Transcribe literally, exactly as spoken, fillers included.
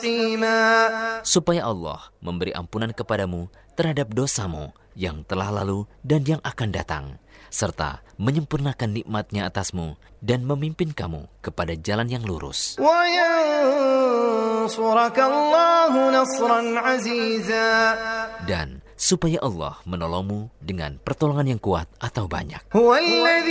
supaya Allah memberi ampunan kepadamu terhadap dosamu yang telah lalu dan yang akan datang, serta menyempurnakan nikmatnya atasmu dan memimpin kamu kepada jalan yang lurus. Dan supaya Allah menolongmu dengan pertolongan yang kuat atau banyak.